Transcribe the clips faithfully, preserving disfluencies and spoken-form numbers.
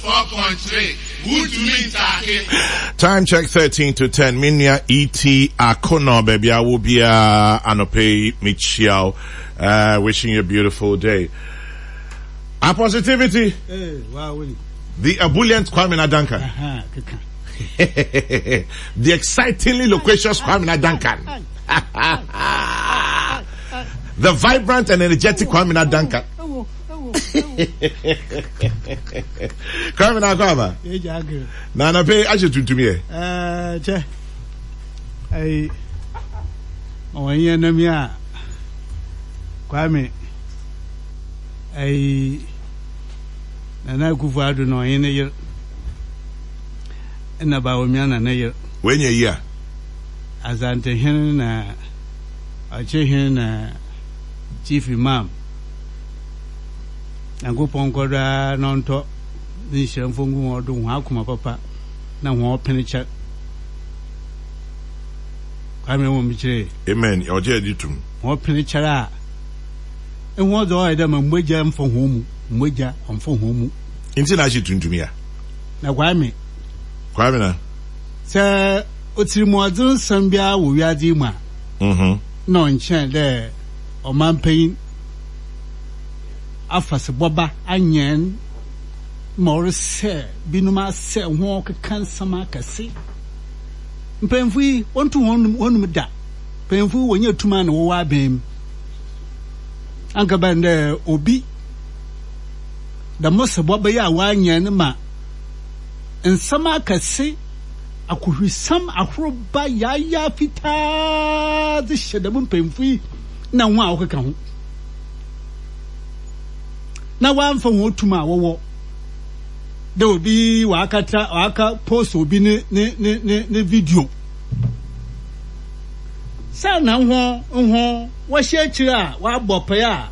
four point three. Good to meet Taki. Time check thirteen to ten. Minya E T Akono, baby. I will be uh, Anope Michiao. Uh, wishing you a beautiful day. Our positivity. Hey, wow, the ebullient Kwame Duncan. Uh-huh. The excitingly loquacious Kwame Duncan. The vibrant and energetic Kwame Duncan. Kwame Nakwama. Nana pay aje tuntum ye. Eh, che. Ai oyen na mi a Kwame. Ai Nana Akufo-Addo no yin ye. Na ba o mi ana na ye. When ye here. Azante hin na ache hin na Chief Imam. Ango ponkoda nonto ni shemfongu odo ho akoma papa na ho penicha Kwame wo mi kire. Amen. Oje editum. Ho penicha a enwo do o ida ma mmoja mfo ho mu mmoja mfo ho mu inti na shi tuntum ya na Kwame Kwame na se otiri mo adun sambia wo wiade ma mhm no nchen de o man pain afase boba anyen more se binuma se ho kekan sama kase mpemfu wontu wonum da pemfu wonye tuma na wo wa bem anka bande obi da mose boba ya wanyen ma nsama kase akuhwisam ahroba ya ya fita de shedam mpemfu na ho a wo kekan ho na wamfa ho tuma wowo de obi wakata waka post obi ne ne ne ne video sa na ho ho wo hye a wa bope a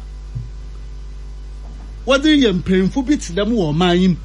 wodi ye mpemfu bitidam wo manyin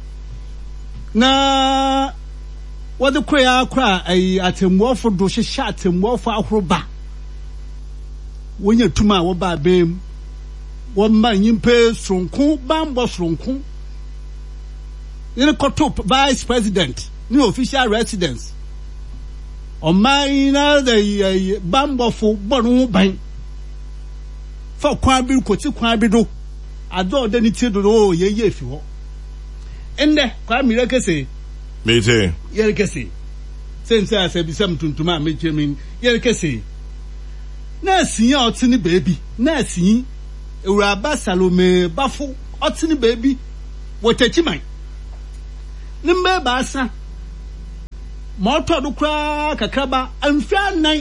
na wodi koya akra ai atemwofo do hye atemwofo ahoroba wonya tuma wo ba bem wọ́n nyimpe sronko bambo sronko ní koto vice president ní official residence ọ̀man náà de bambo fo bọ́ọ̀nù ban fọ kwan bi kòtí kwan bi do adó ọ̀dẹ́ ní tí dodo ó yẹ yẹ fi hɔ ẹnẹ kwan mi rẹ kẹsẹ. mèjì. yẹrẹ kẹsẹ sẹ́nsẹ́ àṣẹbi sẹ́mu tuntun a méjì mi yẹrẹ kẹsẹ nẹ́ẹ̀sì yẹn ọtí ní bèbí nẹ́ẹ̀sì yẹn. Uraba Salome Bafu otini baby wotechiman nimbe basa moto do kra kakraba amfia nan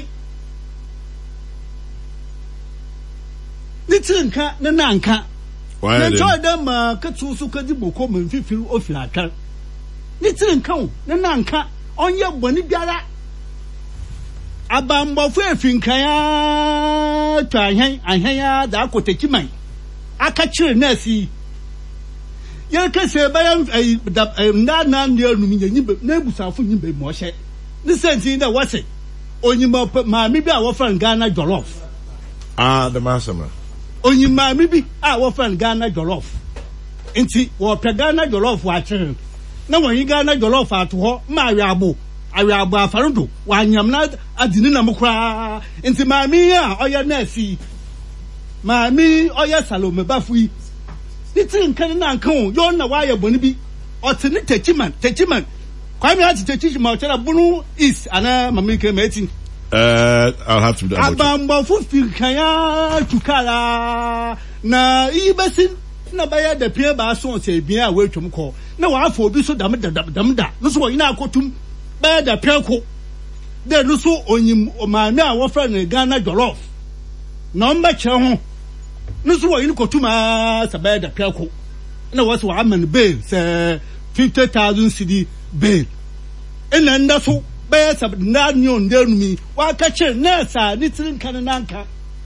nitinka na nanka na joda ma katu su kadi boko menfifiri ofira atwa nitinka o na nanka onye boni biara abambofo efinkan ya twahen ahen ya da akoteki man aka kire nasi ye kese bayan na na ne anum nyimbe na ebusafo nyimbe mo hye ni senti na wase onyima ma mi bi a wo fan Ghana jollof ah the masama onyima mi bi a wo fan Ghana jollof enti wo pe Ghana jollof wa kire na won yi Ghana jollof ato ho ma awiabo awiabo afarodo wa nyam na adini na mukra enti ma mi a oya nasi ma mi oya Salome Bafui nitin kan na kan yo na wa ye boni bi oti ni techiman techiman kwa mi ati techiman o chara bunu is ana mami ke meti uh I'll have to do that abamba fu kan ya tukala na ibesin na baya da pie ba so se bia a wetwum ko na wa afọ obi so dam dam dam da no so yin akotum baya da pie ko de no so onyim o ma na wo fra na Ghana jollof na mba kire ho no so yin kotuma sa baya da pie ko na wo so amen bail say fifty thousand cedi bail ina nda so baya sa na nyon de numi wa ka kire na sa ni tirin kan nanka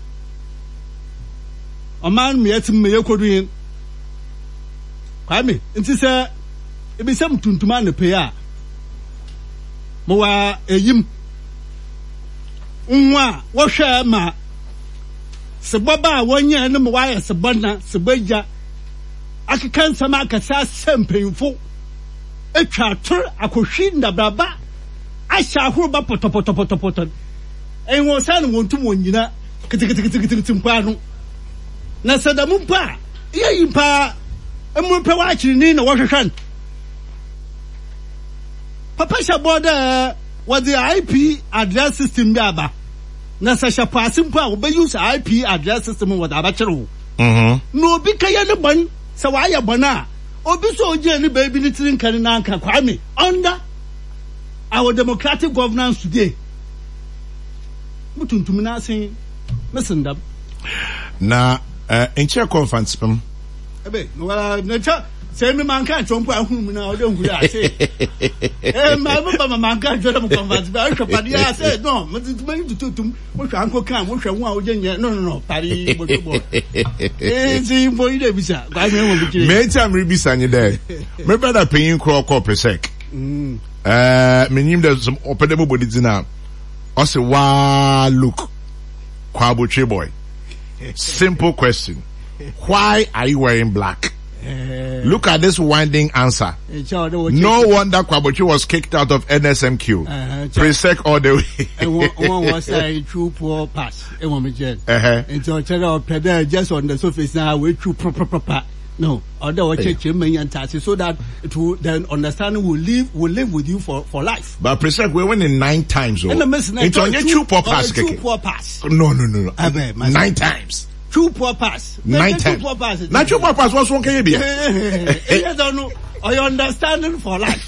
oman me yetim me yekodu yin Kwame nti se ebi sam tuntuma ne pe a mo wa eyim nwa wo hwe ma se boba wonye ne mo wa ye se bonna se bagya akikan sama akasa sempemfo etwa akohwi ndabraba asha ahoroba potopotopotopoto enwo san wontum wonyina kitikitikitikiti mpa no na sadamu mpa ye mpa emu pe wa chiri ni na wo hwehwan papa sha border was the I P address system bi aba na sa sha pass mpa wo be use I P address system wo da ba kire mhm no obi kaya ne bon sa wa ya bon a obi so oje ni baby ni tirin kan na anka Kwame under our democratic governance today mutuntum na asen mesendam na in chair conference pam ebe no wala na cha say me man kan chompo ahunu na o de huru ase eh ma ma ma man kan jodam conference ba hwe padi ase no mutuntum tututum mo hwa anko kan mo hwa hu a o je nya no no no pari bo bo eh si bo ide bisa ga me wo bi kire me time ribisa nye there me brother paying crawl call per sec mm eh me nim there some opedemo body dina o say wa look Kwabotwe boy. Simple question. Why are you wearing black? Uh, Look at this winding answer. No wonder Kwabotwe was kicked out of N S M Q. Uh, Pre-sec all the way. One was a true poor pass. Uh-huh. And so just on the surface now, we true proper proper. No, other check and taxes so that it will then understanding will live will live with you for, for life. But Presec we went in nine times. Oh. It's on your true poor pass. True poor pass. No, no, no, no. Nine times. True poor pass. Nine times. True poor pass. Not true poor pass. What's one can you be? I don't know. Are you understanding for life?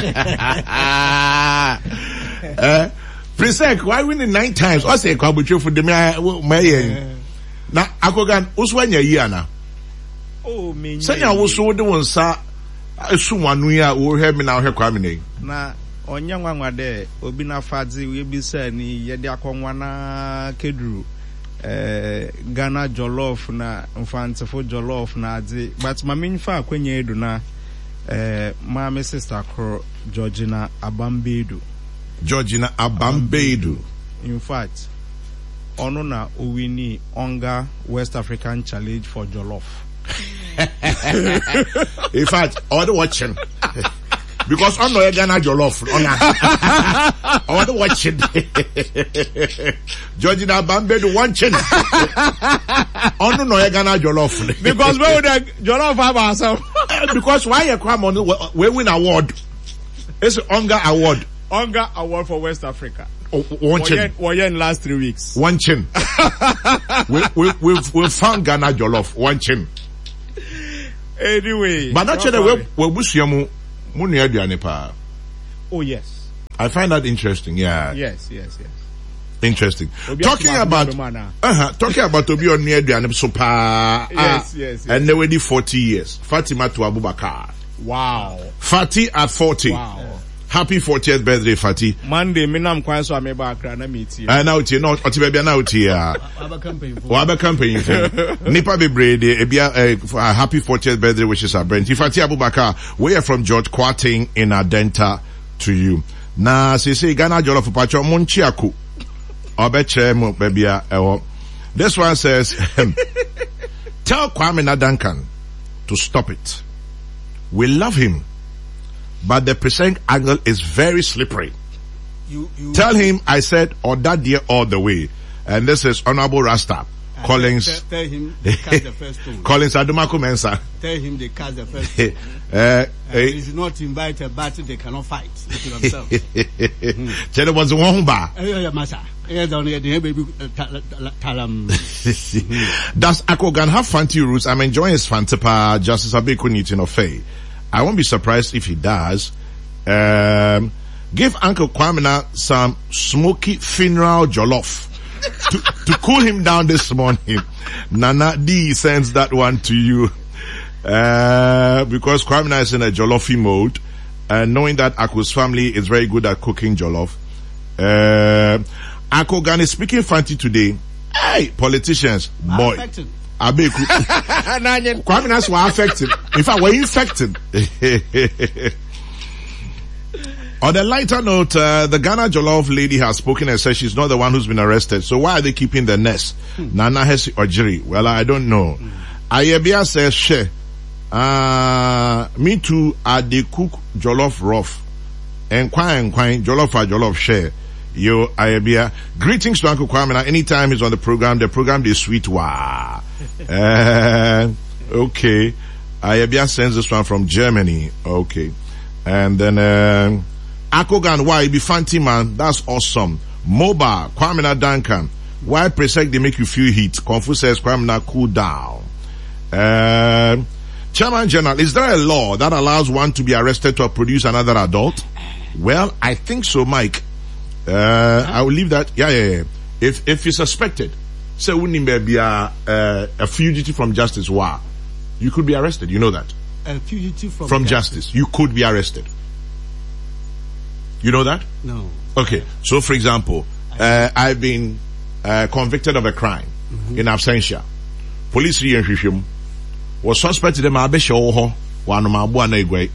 uh, Presec, why winning nine times? I say Kwabotwe for the my now Akogan uswanya yana. Oh, me. Sanya wo so de won sa esu wanu ya wo he me na wo he Kwame nei. Na onya nwanwa de obi na fadzi we bi sa ni ye de akonwa na keduru eh Ghana jollof na mfantefo jollof na ade but ma menfa akwanya edu na eh ma me sister kro Georgina Abambedu. Georgina Abambedu. In fact, ono na owini Onga West African Challenge for jollof. In fact, all the watching because on no Ghana jollof on all the watching Georgina Bambedu watching on no Ghana jollof because we would jollof have ourselves because why you come on we win award it's Onga award Onga award for West Africa. Oh, one chin. We're in last three weeks. One chin. we we we we found Ghana jollof one chin. Anyway, but actually, we we busiamu munu aduane pa. Oh yes, I find that interesting. Yeah. Yes, yes, yes. Interesting. Talking about uh-huh, talking about Obi on aduane so pa. Yes, yes, yes. And they were the forty years. Fatima to Abubakar. Wow. Fatty at forty. Wow. Happy fortieth birthday, Fatty. Monday, me nam kwan so ameba akra na meet you. I know you not oti baby na oti ya. Waba campaign for. Waba campaign for. Nipa bebre de ebia uh, happy fortieth birthday wishes are Brent. Fatty Abubakar, we are from George Quarting in Adenta to you. Na se say Ghana jollof for pacho monchi aku. Obeche mo baby ewo. This one says tell Kwame Nadankan to stop it. We love him. But the present angle is very slippery. You, you Tell him I said, or that dear all the way. And this is Honorable Rasta. Uh, Collins. Tell, tell him they cast the first stone. Collins Adumako Mensa. Tell him they cast the first stone. uh, uh, he is not invited, but they cannot fight to themselves. Chele was one bar. Does Akogan have fancy roots? I'm enjoying his Fantapa, Justice Abeku Nitin of Faye. I won't be surprised if he does. Um, give Uncle Kwamina some smoky funeral jollof to, to cool him down this morning. Nana D sends that one to you. Uh, because Kwamina is in a jollofi mode, and knowing that Ako's family is very good at cooking jollof. Uh, Ako Gan is speaking fancy today. Hey, politicians, boy. Affected. Abeku. Kwaminas were affected. In fact, we're infected. On a lighter note, uh, the Ghana Jollof lady has spoken and said she's not the one who's been arrested. So why are they keeping the nest? Hmm. Nana Hesi Ojiri. Well, I don't know. Hmm. Ayebia says, she, Uh, me too, uh, they cook jollof rough. And quine and quine, jollof or jollof share. Yo, Ayabia. Greetings to Uncle Kwame. Now, anytime he's on the program, the program is sweet. Wow. uh, okay. Ayabia sends this one from Germany. Okay. And then, uh, Akogan, why be fancy man? That's awesome. Moba, Kwame Duncan. Why Presec they make you feel heat? Confuse says Kwame cool down. Uh, Chairman General, is there a law that allows one to be arrested to produce another adult? Well, I think so, Mike. Uh, I will leave that. Yeah, yeah, yeah. If, if you're suspected, say, wouldn't be a, uh, a fugitive from justice, wow. You could be arrested. You know that. A fugitive from, from justice. justice. You could be arrested. You know that? No. Okay. So, for example, uh, I've been, uh, convicted of a crime mm-hmm. in absentia. Police re was suspected in my besho, one of my one egg,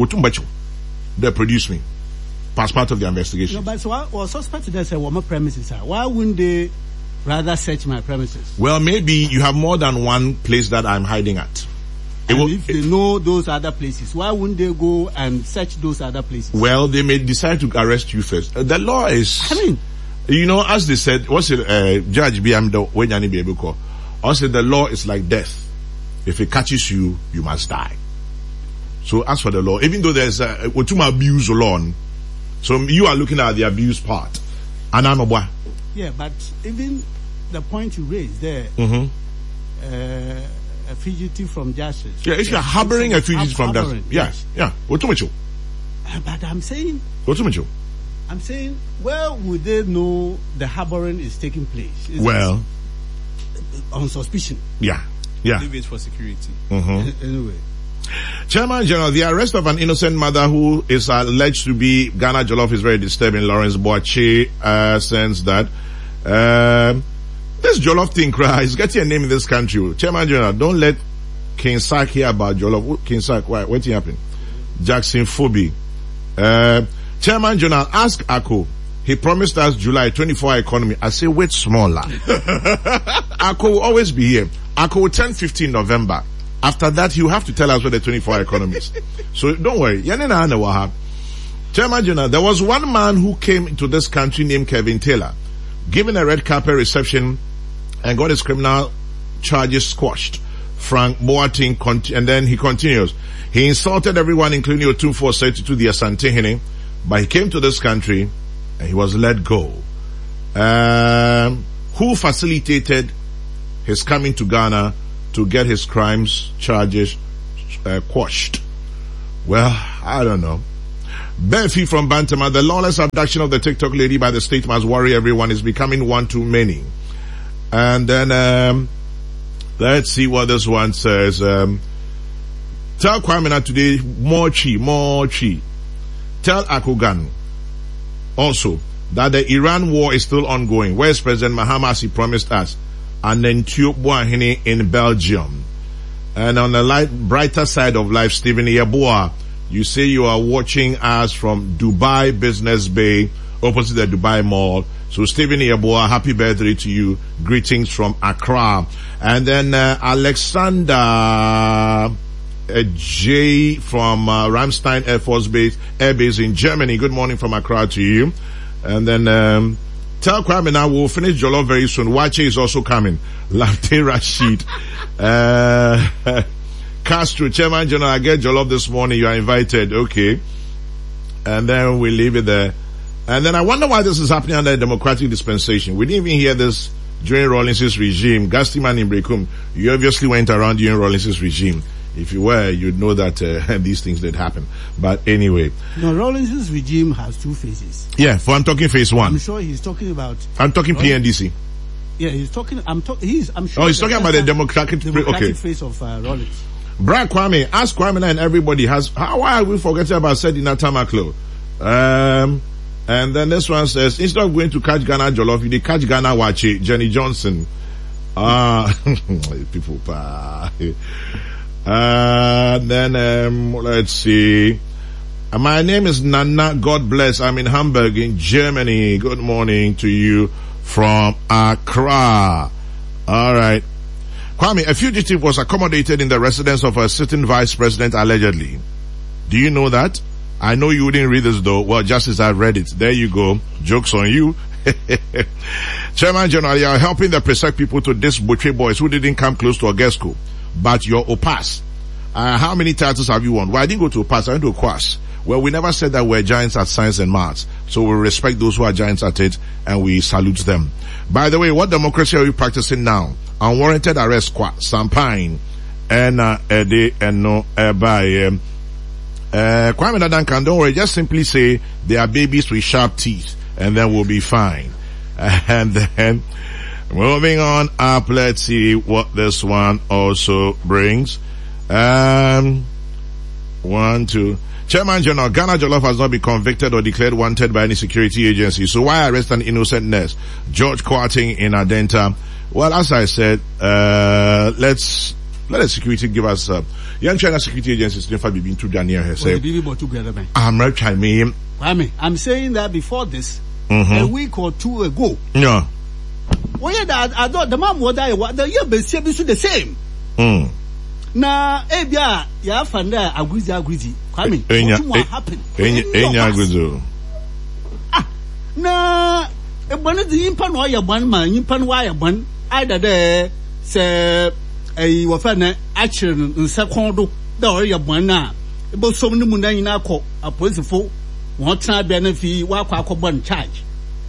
they produce me. As part of the investigation. No, but so I was suspected as a woman premises. Why wouldn't they rather search my premises? Well, maybe you have more than one place that I'm hiding at. And will, if they know those other places, why wouldn't they go and search those other places? Well, they may decide to arrest you first. Uh, the law is. I mean, you know, as they said, what's it, uh, Judge B M when you be able to also the law is like death. If it catches you, you must die. So as for the law, even though there's a uh, abuse law. So you are looking at the abuse part. And I'm a boy. Yeah, but even the point you raised there, mm-hmm. uh, a fugitive from justice. Yeah, if you're harboring a fugitive from justice. Yes, yeah. What to you? But I'm saying. What to you? I'm saying, where would they know the harboring is taking place? Is well, on suspicion. Yeah, yeah. Leave it for security. Mm-hmm. Anyway. Chairman General, the arrest of an innocent mother who is alleged to be Ghana Jollof is very disturbing. Lawrence Boache uh, sends that. Um, this Jollof thing cry is getting a name in this country. Chairman General, don't let King Sack hear about Jollof. King Sack, why? What's happening? Jackson Phoebe. Uh, Chairman General, ask Ako. He promised us July twenty-four economy. I say, wait smaller. Ako will always be here. Ako will turn fifteen November. After that, you have to tell us what the twenty-four economies. So don't worry. Chairman General, there was one man who came to this country named Kevin Taylor, given a red carpet reception and got his criminal charges squashed. Frank Boateng, cont- and then he continues. He insulted everyone, including Otumfuo Osei-Tutu, the Asante-Hene, but he came to this country and he was let go. Um, who facilitated his coming to Ghana to get his crimes charges uh, quashed? Well, I don't know. Befi from Bantama, the lawless abduction of the TikTok lady by the state must worry everyone. Is becoming one too many. And then, um, let's see what this one says. Um, tell Kwame today, more chi, more chi. Tell Akogan also that the Iran war is still ongoing. Where's President Mahama as he promised us? And then Tuobwahine in Belgium. And on the light, brighter side of life, Stephen Yeboah, you say you are watching us from Dubai Business Bay, opposite the Dubai Mall. So Stephen Yeboah, happy birthday to you. Greetings from Accra. And then uh, Alexander uh, J from uh, Ramstein Air Force Base, Air Base in Germany. Good morning from Accra to you. And then um tell Kwame now we'll finish Jollof very soon. Wache is also coming. Lafte Rashid. Uh, Castro, Chairman General, I get Jollof this morning. You are invited. Okay. And then we leave it there. And then I wonder why this is happening under a democratic dispensation. We didn't even hear this during Rawlings' regime. Gastiman in Brekum, you obviously went around during Rawlings' regime. If you were, you'd know that uh, these things did happen. But anyway. No, Rawlings' regime has two phases. Yeah, for I'm talking phase one. I'm sure he's talking about... I'm talking P N D C. Yeah, he's talking... I'm talking... He's... I'm sure... Oh, he's talking about the democratic... democratic okay. phase of uh, Rawlings. Brad Kwame, ask Kwame and everybody has... How, why are we forgetting about Sedina Tamaklo? Um... And then this one says, instead of going to catch Ghana Jollof, you catch Ghana Wache, Jenny Johnson. Ah, people, uh, then, um, let's see. Uh, my name is Nana. God bless. I'm in Hamburg in Germany. Good morning to you from Accra. All right. Kwame, a fugitive was accommodated in the residence of a sitting vice president allegedly. Do you know that? I know you wouldn't read this though. Well, just as I read it. There you go. Joke's on you. Chairman General, you are helping the Presec people to diss Butchie boys who didn't come close to Ogesco. But you're Opas. Uh, how many titles have you won? Well, I didn't go to Opas, I went to Okwas. Well, we never said that we're giants at science and maths. So we respect those who are giants at it and we salute them. By the way, what democracy are you practicing now? Unwarranted arrest, kwa, Sampine, and, uh, Ede, and no, uh, by, um, uh, Kwame Dadankan, don't worry, just simply say they are babies with sharp teeth and then we'll be fine. And then, moving on up, let's see what this one also brings. Um, one, two. Chairman General, Ghana Jollof has not been convicted or declared wanted by any security agency. So why arrest an innocent nurse? George Kwarting in Adenta. Well, as I said, uh, let's, let the security give us, uh, young China security agencies never been to Daniel herself. I'm right, Chime. I'm saying that before this, mm-hmm. a week or two ago. No. Well, yeah, that, I thought the mom was die, the year be the same. Mm. Na ebia ya fanda agwizi agwizi Kwame what happen enya agwizo ah na e bonu di yimpa no ya bon ma yimpa no wa ya bon either there se eh wo fa na akire nsa kondo da o ya bon na e bo som ni mu na nyina akọ apolicefo won tena bia na fi wa akọ akọ charge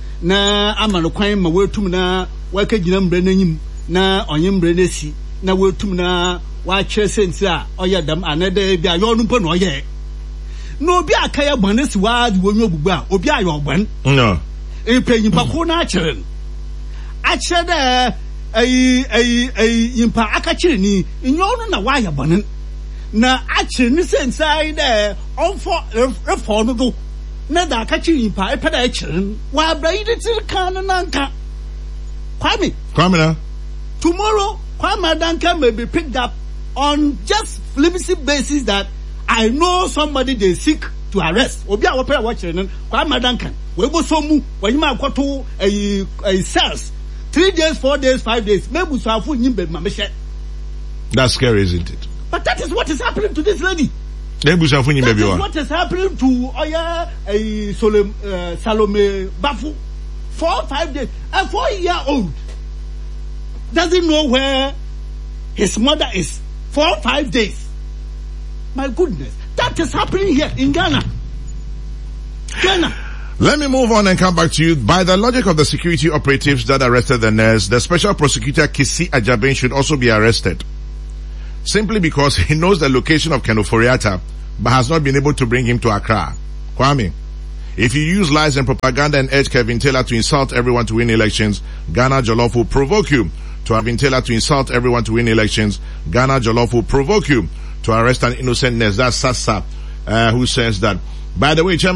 na amano kwan ma wetum na wa ka gina mbre na nyim na onye mbre na si na wetum na wa chese a oye dam anede bia yo no mpo no oye no obi aka ya gbon si wa di wonyo ogbugbu a obi ayo gbon no e penyin pa ko na akire a kire da ayi ayi ayi yimpa aka kire ni nyo no na wa ya gbon na a kire ni sense ai da on for refo no do na da aka kire yimpa e pada kire wa bra yi de tir kan na nka Kwame Kwame na tomorrow Kwame Dadankan may be picked up on just flimsy basis that I know somebody they seek to arrest. Obi a wopere watching Kwame Dadankan. We go so mu when you ma kwato a a cells three days, four days, five days. Maybe so afu nyimbe mameshe. That's scary, isn't it? But that is what is happening to this lady. That is what is happening to Oya a Solom uh, Salome Bafu. Four five days. A four year old doesn't know where his mother is. Four five days. My goodness. That is happening here in Ghana. Ghana. Let me move on and come back to you. By the logic of the security operatives that arrested the nurse, the special prosecutor Kisi Ajabin should also be arrested. Simply because he knows the location of Ken Ofori-Atta, but has not been able to bring him to Accra. Kwame, if you use lies and propaganda and urge Kevin Taylor to insult everyone to win elections, Ghana Jollof will provoke you. To have been Taylor to insult everyone to win elections, Ghana Jollof will provoke you to arrest an innocent nurse. That's Sasa, uh, who says that. By the way, Chairman